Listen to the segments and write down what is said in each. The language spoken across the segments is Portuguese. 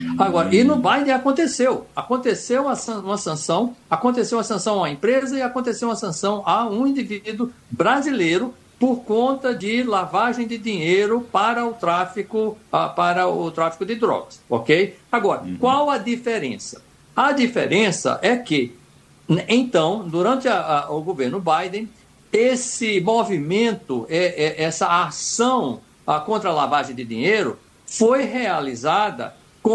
Agora, e no Biden aconteceu uma sanção, aconteceu uma sanção a uma empresa e aconteceu uma sanção a um indivíduo brasileiro por conta de lavagem de dinheiro para o tráfico de drogas, ok? Agora, qual a diferença? A diferença é que, então, durante o governo Biden, esse movimento, essa ação contra a lavagem de dinheiro foi realizada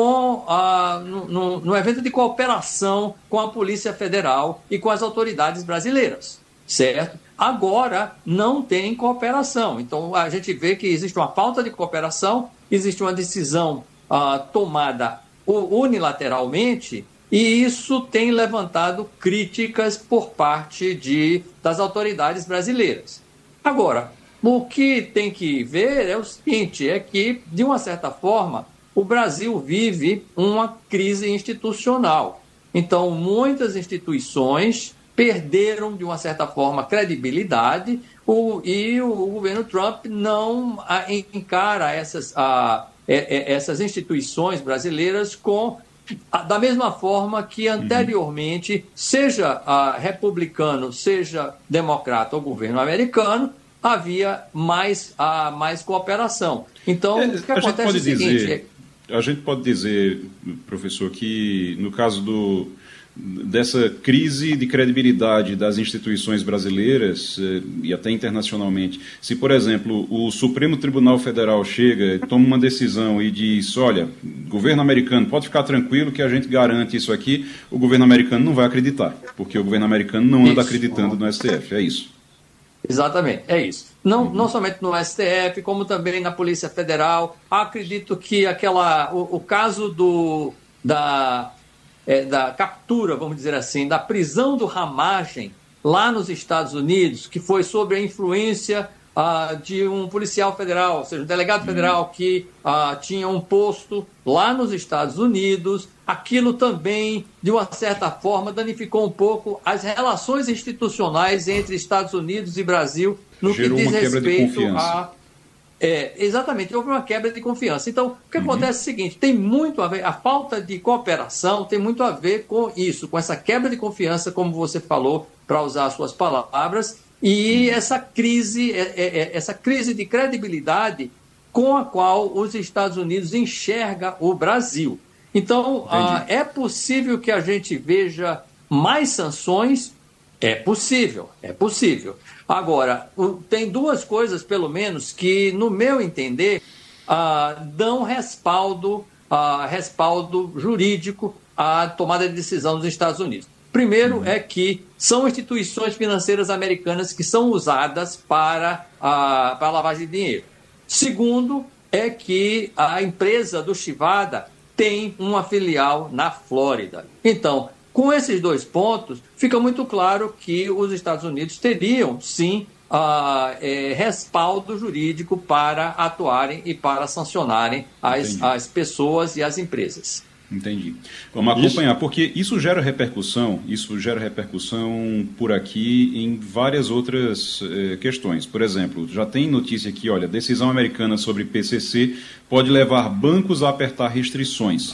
no evento de cooperação com a Polícia Federal e com as autoridades brasileiras, certo? Agora não tem cooperação. Então a gente vê que existe uma falta de cooperação, existe uma decisão tomada unilateralmente, e isso tem levantado críticas por parte das autoridades brasileiras. Agora, o que tem que ver é o seguinte, é que, de uma certa forma, o Brasil vive uma crise institucional. Então, muitas instituições perderam, de uma certa forma, credibilidade e o governo Trump não encara essas instituições brasileiras da mesma forma que anteriormente, seja republicano, seja democrata ou governo americano, havia mais cooperação. Então, o que acontece é o seguinte... A gente pode dizer, professor, que no caso dessa crise de credibilidade das instituições brasileiras e até internacionalmente, se, por exemplo, o Supremo Tribunal Federal chega, toma uma decisão e diz, olha, governo americano, pode ficar tranquilo que a gente garante isso aqui, o governo americano não vai acreditar, porque o governo americano não anda acreditando no STF, é isso. Exatamente, é isso. Não somente no STF, como também na Polícia Federal. Acredito que o caso da captura, vamos dizer assim, da prisão do Ramagem lá nos Estados Unidos, que foi sob a influência de um policial federal, ou seja, um delegado federal que tinha um posto lá nos Estados Unidos. Aquilo também, de uma certa forma, danificou um pouco as relações institucionais entre Estados Unidos e Brasil no que diz respeito a... exatamente, houve uma quebra de confiança. Então, o que acontece é o seguinte, tem muito a ver, a falta de cooperação tem muito a ver com isso, com essa quebra de confiança, como você falou, para usar as suas palavras, e essa crise de credibilidade com a qual os Estados Unidos enxergam o Brasil. Então, é possível que a gente veja mais sanções? É possível. Agora, tem duas coisas, pelo menos, que, no meu entender, dão respaldo jurídico à tomada de decisão dos Estados Unidos. Primeiro é que são instituições financeiras americanas que são usadas para a lavagem de dinheiro. Segundo é que a empresa do Chivada tem uma filial na Flórida. Então, com esses dois pontos, fica muito claro que os Estados Unidos teriam, sim, respaldo jurídico para atuarem e para sancionarem as pessoas e as empresas. Entendi. Vamos acompanhar, porque isso gera repercussão por aqui em várias outras questões. Por exemplo, já tem notícia aqui, olha, decisão americana sobre PCC pode levar bancos a apertar restrições.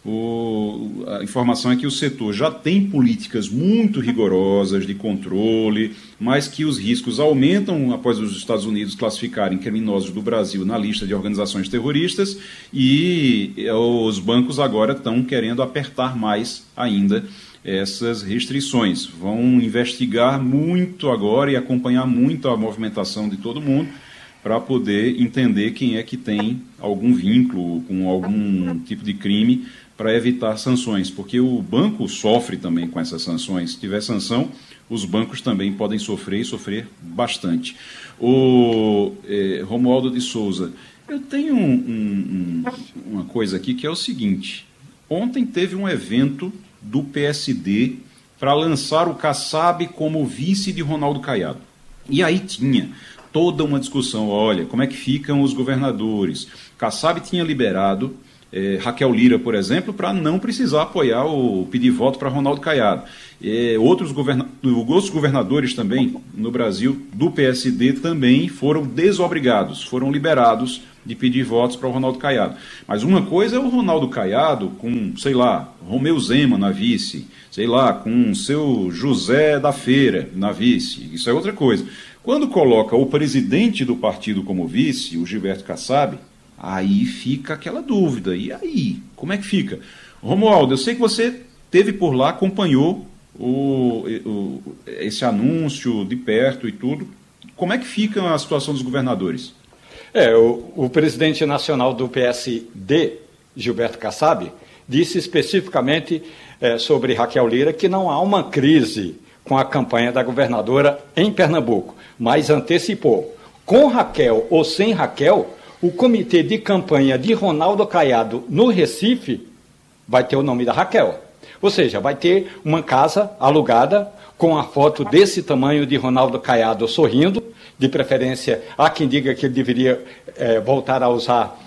A informação é que o setor já tem políticas muito rigorosas de controle, mas que os riscos aumentam após os Estados Unidos classificarem criminosos do Brasil na lista de organizações terroristas, e os bancos agora estão querendo apertar mais ainda essas restrições. Vão investigar muito agora e acompanhar muito a movimentação de todo mundo para poder entender quem é que tem algum vínculo com algum tipo de crime, para evitar sanções, porque o banco sofre também com essas sanções. Se tiver sanção, os bancos também podem sofrer e sofrer bastante. Romualdo de Souza, eu tenho uma coisa aqui que é o seguinte. Ontem teve um evento do PSD para lançar o Kassab como vice de Ronaldo Caiado. E aí tinha toda uma discussão, olha, como é que ficam os governadores? Kassab tinha liberado Raquel Lira, por exemplo, para não precisar pedir voto para Ronaldo Caiado. Outros governadores também no Brasil do PSD também foram desobrigados, foram liberados de pedir votos para o Ronaldo Caiado. Mas uma coisa é o Ronaldo Caiado com, sei lá, Romeu Zema na vice, sei lá, com seu José da Feira na vice, isso é outra coisa. Quando coloca o presidente do partido como vice, o Gilberto Kassab, aí fica aquela dúvida. E aí, como é que fica? Romualdo, eu sei que você esteve por lá, acompanhou esse anúncio de perto e tudo. Como é que fica a situação dos governadores? O presidente nacional do PSD, Gilberto Kassab, disse especificamente sobre Raquel Lira que não há uma crise com a campanha da governadora em Pernambuco, mas antecipou. Com Raquel ou sem Raquel, o comitê de campanha de Ronaldo Caiado no Recife vai ter o nome da Raquel. Ou seja, vai ter uma casa alugada com a foto desse tamanho de Ronaldo Caiado sorrindo, de preferência, há quem diga que ele deveria voltar a usar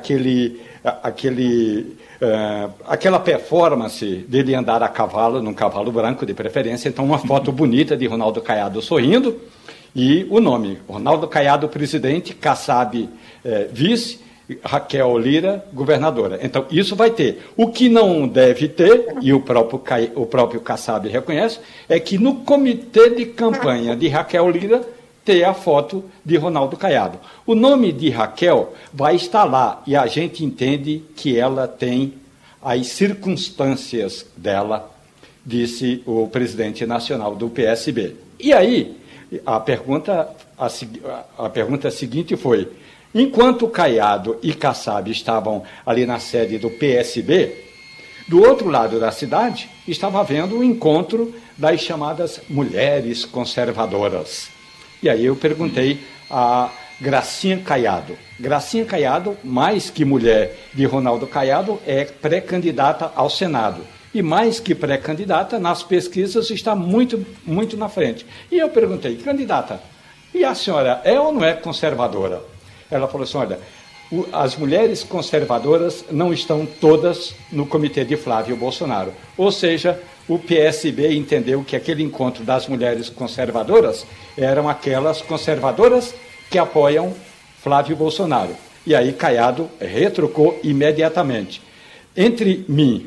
aquela performance dele andar a cavalo, num cavalo branco, de preferência. Então, uma foto bonita de Ronaldo Caiado sorrindo e o nome, Ronaldo Caiado, presidente, Kassab, vice, Raquel Lira, governadora. Então, isso vai ter. O que não deve ter, e o próprio Kassab reconhece, é que no comitê de campanha de Raquel Lira ter a foto de Ronaldo Caiado. O nome de Raquel vai estar lá e a gente entende que ela tem as circunstâncias dela, disse o presidente nacional do PSB. E aí, a pergunta seguinte foi: enquanto Caiado e Kassab estavam ali na sede do PSB, do outro lado da cidade estava havendo um encontro das chamadas mulheres conservadoras. E aí eu perguntei a Gracinha Caiado. Gracinha Caiado, mais que mulher de Ronaldo Caiado, é pré-candidata ao Senado. E mais que pré-candidata, nas pesquisas está muito, muito na frente. E eu perguntei: candidata, e a senhora é ou não é conservadora? Ela falou assim: olha, as mulheres conservadoras não estão todas no comitê de Flávio Bolsonaro. Ou seja, o PSB entendeu que aquele encontro das mulheres conservadoras eram aquelas conservadoras que apoiam Flávio Bolsonaro. E aí Caiado retrucou imediatamente. Entre mim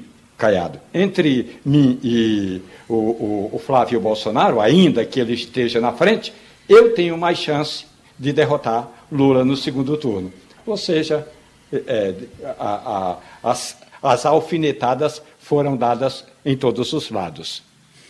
e o Flávio Bolsonaro, ainda que ele esteja na frente, eu tenho mais chance de derrotar Lula no segundo turno. Ou seja, as alfinetadas foram dadas em todos os lados.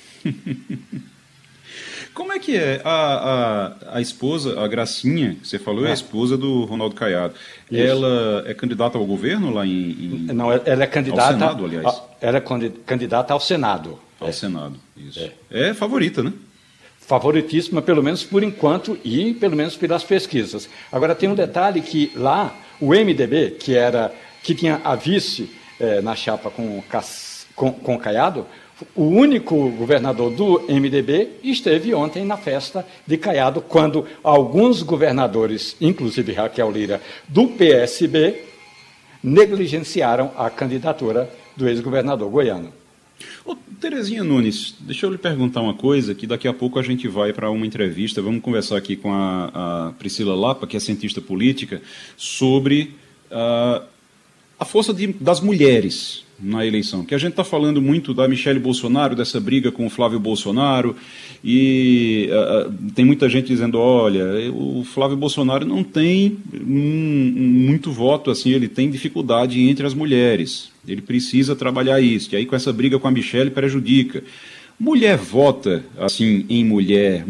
Como é que é a esposa, a Gracinha, que você falou, é a esposa do Ronaldo Caiado. Isso. Ela é candidata ao governo lá Não, ela é candidata... Ao Senado, aliás. Ela é candidata ao Senado. Ao Senado, isso. É favorita, né? Favoritíssima, pelo menos por enquanto, e pelo menos pelas pesquisas. Agora, tem um detalhe que lá, o MDB, que tinha a vice na chapa com Caiado, o único governador do MDB esteve ontem na festa de Caiado, quando alguns governadores, inclusive Raquel Lira, do PSB, negligenciaram a candidatura do ex-governador goiano. Ô, Terezinha Nunes, deixa eu lhe perguntar uma coisa, que daqui a pouco a gente vai para uma entrevista, vamos conversar aqui com a Priscila Lapa, que é cientista política, sobre a força das mulheres na eleição, que a gente está falando muito da Michele Bolsonaro, dessa briga com o Flávio Bolsonaro, e tem muita gente dizendo: olha, o Flávio Bolsonaro não tem muito voto, assim, ele tem dificuldade entre as mulheres, ele precisa trabalhar isso, e aí com essa briga com a Michele prejudica. Mulher vota, assim, em mulher,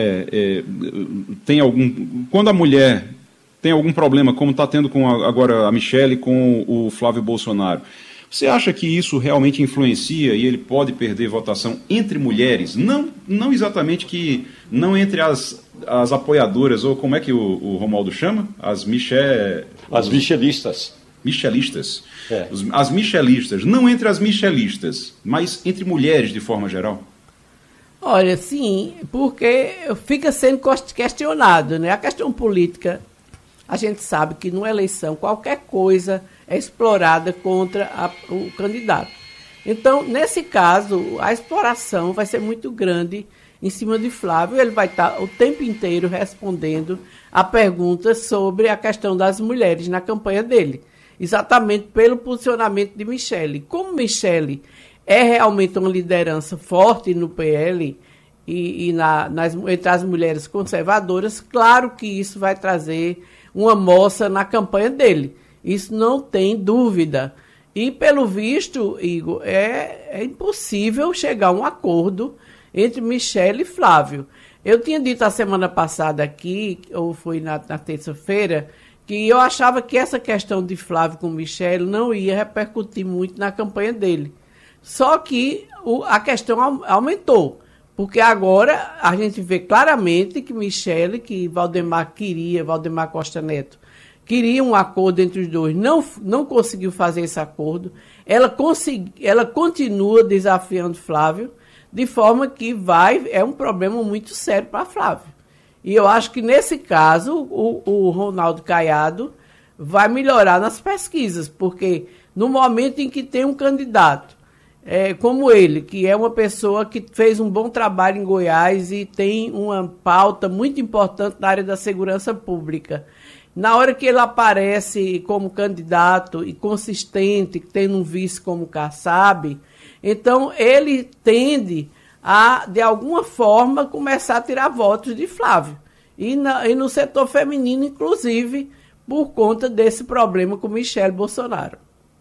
tem algum... Quando a mulher tem algum problema, como está tendo agora a Michele com o Flávio Bolsonaro, você acha que isso realmente influencia e ele pode perder votação entre mulheres? Não exatamente que... Não entre as apoiadoras, ou como é que o Romualdo chama? As michelistas. Michelistas. É. As michelistas. Não entre as michelistas, mas entre mulheres de forma geral. Olha, sim, porque fica sendo questionado, né? A questão política a gente sabe que numa eleição qualquer coisa é explorada contra o candidato. Então, nesse caso, a exploração vai ser muito grande em cima de Flávio. Ele vai estar o tempo inteiro respondendo a perguntas sobre a questão das mulheres na campanha dele, exatamente pelo posicionamento de Michele. Como Michele é realmente uma liderança forte no PL e entre as mulheres conservadoras, claro que isso vai trazer uma moça na campanha dele. Isso não tem dúvida. E, pelo visto, Igor, é impossível chegar a um acordo entre Michele e Flávio. Eu tinha dito a semana passada aqui, ou foi na terça-feira, que eu achava que essa questão de Flávio com Michele não ia repercutir muito na campanha dele. Só que a questão aumentou, porque agora a gente vê claramente que Michele, que Valdemar Costa Neto, queria um acordo entre os dois, não conseguiu fazer esse acordo. Ela continua desafiando Flávio, de forma que é um problema muito sério para Flávio. E eu acho que, nesse caso, o Ronaldo Caiado vai melhorar nas pesquisas, porque no momento em que tem um candidato como ele, que é uma pessoa que fez um bom trabalho em Goiás e tem uma pauta muito importante na área da segurança pública, na hora que ele aparece como candidato e consistente, tendo um vice como Kassab, então ele tende a, de alguma forma, começar a tirar votos de Flávio. E no setor feminino, inclusive, por conta desse problema com Michele Bolsonaro.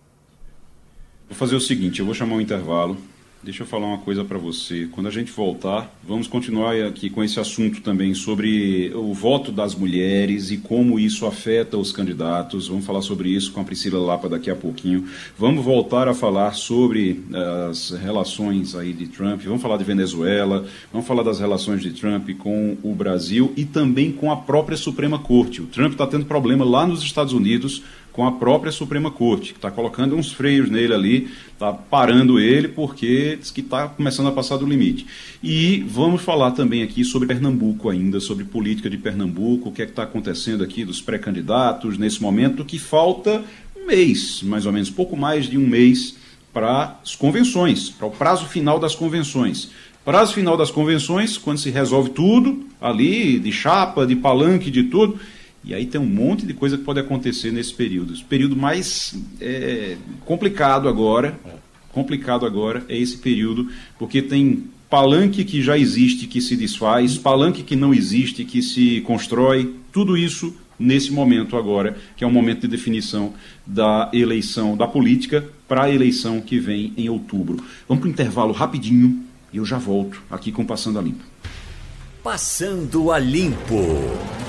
Vou fazer o seguinte, eu vou chamar um intervalo. Deixa eu falar uma coisa para você. Quando a gente voltar, vamos continuar aqui com esse assunto também sobre o voto das mulheres e como isso afeta os candidatos. Vamos falar sobre isso com a Priscila Lapa daqui a pouquinho. Vamos voltar a falar sobre as relações aí de Trump. Vamos falar de Venezuela, vamos falar das relações de Trump com o Brasil e também com a própria Suprema Corte. O Trump está tendo problema lá nos Estados Unidos com a própria Suprema Corte, que está colocando uns freios nele ali, está parando ele porque diz que está começando a passar do limite. E vamos falar também aqui sobre Pernambuco ainda, sobre política de Pernambuco, o que é que está acontecendo aqui dos pré-candidatos nesse momento, que falta um mês, mais ou menos, pouco mais de um mês para as convenções, para o prazo final das convenções. Prazo final das convenções, quando se resolve tudo ali, de chapa, de palanque, de tudo. E aí tem um monte de coisa que pode acontecer nesse período. O período mais complicado agora é esse período, porque tem palanque que já existe, que se desfaz, palanque que não existe, que se constrói, tudo isso nesse momento agora, que é um momento de definição da eleição, da política, para a eleição que vem em outubro. Vamos para o intervalo rapidinho e eu já volto aqui com Passando a Limpo. Passando a Limpo.